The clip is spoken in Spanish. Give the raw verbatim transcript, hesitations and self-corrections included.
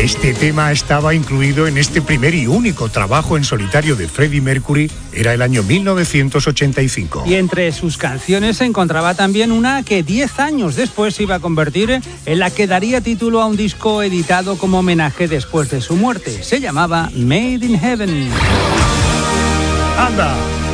Este tema estaba incluido en este primer y único trabajo en solitario de Freddie Mercury, era el año mil novecientos ochenta y cinco. Y entre sus canciones se encontraba también una que diez años después se iba a convertir en la que daría título a un disco editado como homenaje después de su muerte. Se llamaba Made in Heaven. ¡Anda!